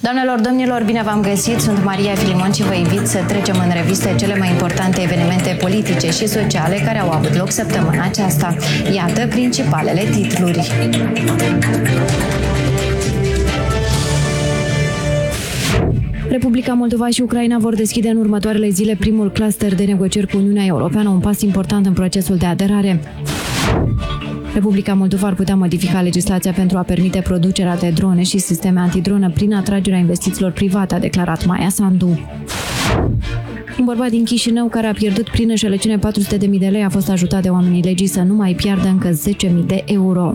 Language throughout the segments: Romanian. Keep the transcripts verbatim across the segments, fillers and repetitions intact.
Doamnelor, domnilor, bine v-am găsit! Sunt Maria Filimon și vă invit să trecem în revistă cele mai importante evenimente politice și sociale care au avut loc săptămâna aceasta. Iată principalele titluri. Republica Moldova și Ucraina vor deschide în următoarele zile primul cluster de negocieri cu Uniunea Europeană, un pas important în procesul de aderare. Republica Moldova ar putea modifica legislația pentru a permite producerea de drone și sisteme antidronă prin atragerea investițiilor private, a declarat Maia Sandu. Un bărbat din Chișinău care a pierdut prin înșelăciune patru sute de mii de lei a fost ajutat de oamenii legii să nu mai piardă încă zece mii de euro.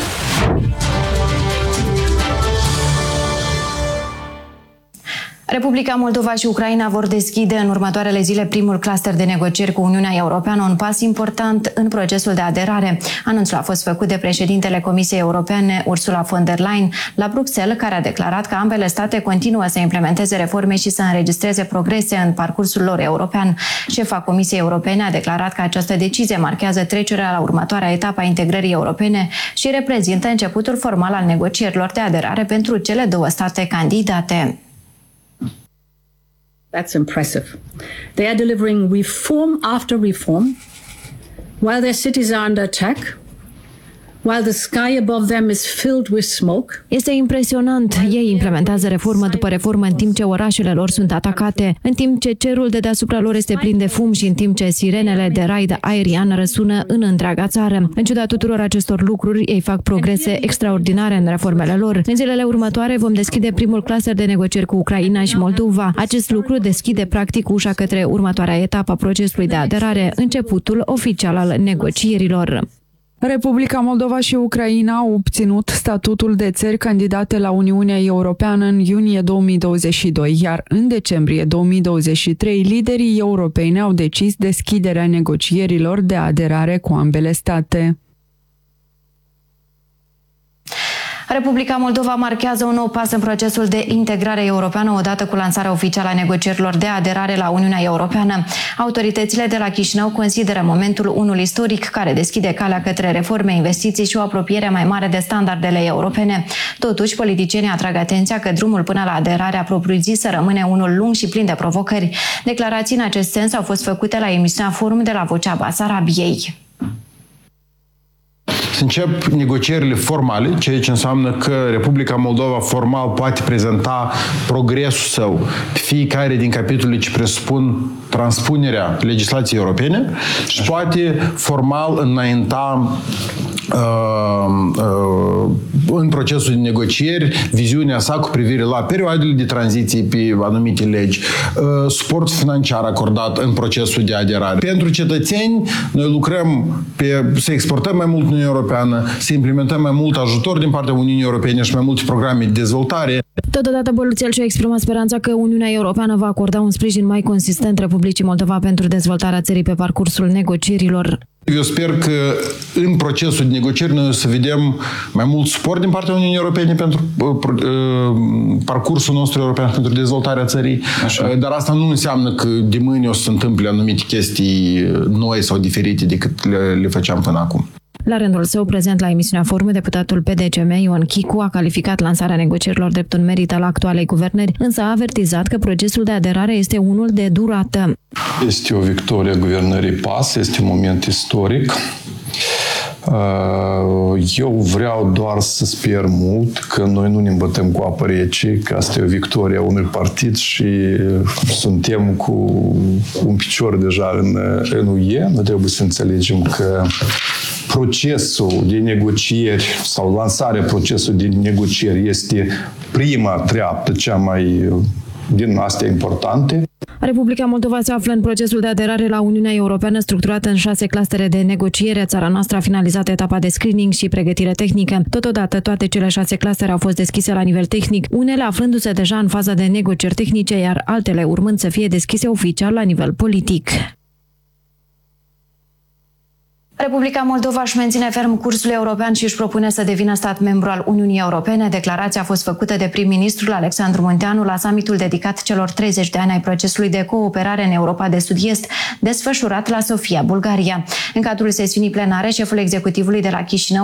Republica Moldova și Ucraina vor deschide în următoarele zile primul cluster de negocieri cu Uniunea Europeană, un pas important în procesul de aderare. Anunțul a fost făcut de președintele Comisiei Europene, Ursula von der Leyen, la Bruxelles, care a declarat că ambele state continuă să implementeze reforme și să înregistreze progrese în parcursul lor european. Șefa Comisiei Europene a declarat că această decizie marchează trecerea la următoarea etapă a integrării europene și reprezintă începutul formal al negocierilor de aderare pentru cele două state candidate. That's impressive. They are delivering reform after reform while their cities are under attack, while the sky above them is filled with smoke. Este impresionant. Ei implementează reformă după reformă în timp ce orașele lor sunt atacate, în timp ce cerul de deasupra lor este plin de fum și în timp ce sirenele de raid aerian răsună în întreaga țară. În ciuda tuturor acestor lucruri, ei fac progrese extraordinare în reformele lor. În zilele următoare vom deschide primul cluster de negocieri cu Ucraina și Moldova. Acest lucru deschide practic ușa către următoarea etapă a procesului de aderare, începutul oficial al negocierilor. Republica Moldova și Ucraina au obținut statutul de țări candidate la Uniunea Europeană în iunie două mii douăzeci și doi, iar în decembrie două mii douăzeci și trei liderii europeni au decis deschiderea negocierilor de aderare cu ambele state. Republica Moldova marchează un nou pas în procesul de integrare europeană odată cu lansarea oficială a negocierilor de aderare la Uniunea Europeană. Autoritățile de la Chișinău consideră momentul unul istoric care deschide calea către reforme, investiții și o apropiere mai mare de standardele europene. Totuși, politicienii atrag atenția că drumul până la aderarea propriu-zisă rămâne unul lung și plin de provocări. Declarații în acest sens au fost făcute la emisiunea Forum de la Vocea Basarabiei. Să încep negocierile formale, ceea ce înseamnă că Republica Moldova formal poate prezenta progresul său pe fiecare din capitolele ce presupun transpunerea legislației europene și poate formal înainta uh, uh, în procesul de negocieri viziunea sa cu privire la perioadele de tranziție pe anumite legi, uh, suport financiar acordat în procesul de aderare. Pentru cetățeni, noi lucrăm pe, să exportăm mai mult Uniunea Europeană, să implementăm mai mult ajutor din partea Uniunii Europene și mai multe programe de dezvoltare. Totodată, Băluțel și-a exprimat speranța că Uniunea Europeană va acorda un sprijin mai consistent Republicii Moldova pentru dezvoltarea țării pe parcursul negocierilor. Eu sper că în procesul de negocieri noi o să vedem mai mult suport din partea Uniunii Europene pentru uh, parcursul nostru european, pentru dezvoltarea țării. Așa. Dar asta nu înseamnă că de mâine o să se întâmple anumite chestii noi sau diferite decât le, le făceam până acum. La rândul său, prezent la emisiunea Forum, deputatul P D C M Ion Chicu a calificat lansarea negocierilor drept un merit al actualei guvernări, însă a avertizat că procesul de aderare este unul de durată. Este o victorie a guvernării P A S, este un moment istoric. Eu vreau doar să sper mult că noi nu ne îmbătăm cu apă rece, că asta e o victorie a unui partid și suntem cu un picior deja în, în U E. Noi trebuie să înțelegem că procesul de negocieri sau lansarea procesului de negocieri este prima treaptă, cea mai din astea importante. Republica Moldova se află în procesul de aderare la Uniunea Europeană, structurată în șase clustere de negociere. Țara noastră a finalizat etapa de screening și pregătire tehnică. Totodată, toate cele șase clustere au fost deschise la nivel tehnic, unele aflându-se deja în faza de negocieri tehnice, iar altele urmând să fie deschise oficial la nivel politic. Republica Moldova își menține ferm cursul european și își propune să devină stat membru al Uniunii Europene. Declarația a fost făcută de prim-ministrul Alexandru Munteanu la summitul dedicat celor treizeci de ani ai procesului de cooperare în Europa de Sud-Est, desfășurat la Sofia, Bulgaria. În cadrul sesiunii plenare, șeful executivului de la Chișinău